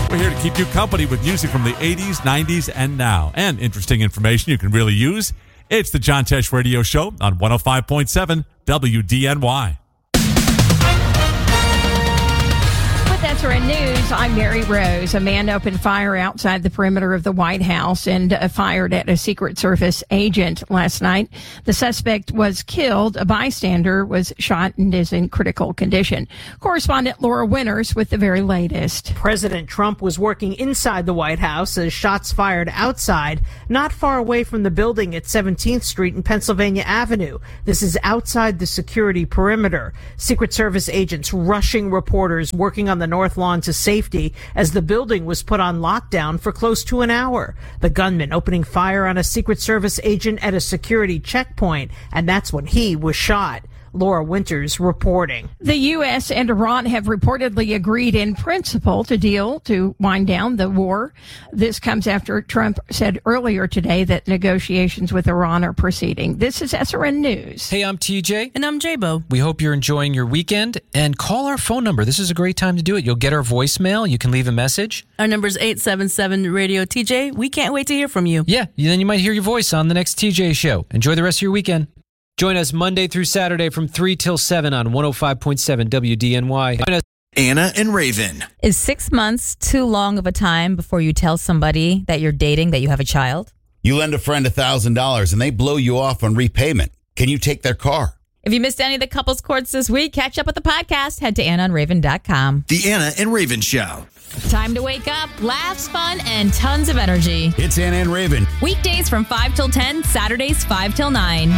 We're here to keep you company with music from the 80s, 90s, and now. And interesting information you can really use. It's the John Tesh Radio Show on 105.7 WDNY. With SRN News, I'm Mary Rose. A man opened fire outside the perimeter of the White House and fired at a Secret Service agent last night. The suspect was killed. A bystander was shot and is in critical condition. Correspondent Laura Winters with the very latest. President Trump was working inside the White House as shots fired outside, not far away from the building at 17th Street and Pennsylvania Avenue. This is outside the security perimeter. Secret Service agents rushing reporters working on the North Lawn to safety as the building was put on lockdown for close to an hour. The gunman opening fire on a Secret Service agent at a security checkpoint, and that's when he was shot. Laura Winters reporting. The U.S. and Iran have reportedly agreed in principle to deal to wind down the war. This comes after Trump said earlier today that negotiations with Iran are proceeding. This is SRN News. Hey, I'm TJ. And I'm J-Bo. We hope you're enjoying your weekend. And call our phone number. This is a great time to do it. You'll get our voicemail. You can leave a message. Our number's 877-RADIO-TJ. We can't wait to hear from you. Yeah, then you might hear your voice on the next TJ show. Enjoy the rest of your weekend. Join us Monday through Saturday from 3 till 7 on 105.7 WDNY. Anna and Raven. Is 6 months too long of a time before you tell somebody that you're dating that you have a child? You lend a friend $1,000 and they blow you off on repayment. Can you take their car? If you missed any of the couples courts this week, catch up with the podcast. Head to AnnaandRaven.com. The Anna and Raven Show. Time to wake up, laughs, fun, and tons of energy. It's Anna and Raven. Weekdays from 5 till 10, Saturdays 5 till 9.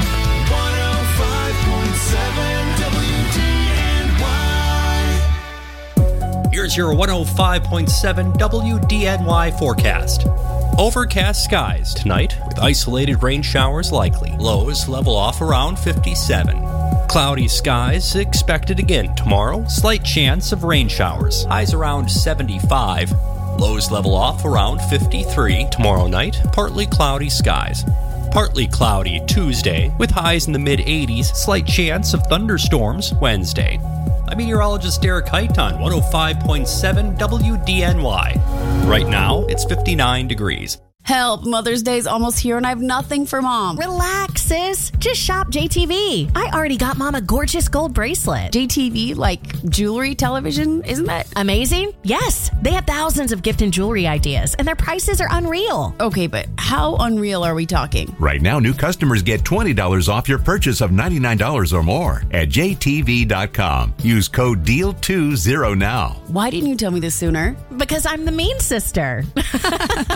105.7 WDNY. Here's your 105.7 WDNY forecast. Overcast skies tonight with isolated rain showers likely. Lows level off around 57. Cloudy skies expected again tomorrow. Slight chance of rain showers. Highs around 75. Lows level off around 53. Tomorrow night, partly cloudy skies. Partly cloudy Tuesday with highs in the mid-80s. Slight chance of thunderstorms Wednesday. I'm meteorologist Derek Height on 105.7 WDNY. Right now, it's 59 degrees. Help, Mother's Day's almost here and I have nothing for Mom. Relax, sis. Just shop JTV. I already got Mom a gorgeous gold bracelet. JTV, like jewelry, television, isn't that amazing? Yes. They have thousands of gift and jewelry ideas, and their prices are unreal. Okay, but how unreal are we talking? Right now, new customers get $20 off your purchase of $99 or more at JTV.com. Use code DEAL20 now. Why didn't you tell me this sooner? Because I'm the mean sister.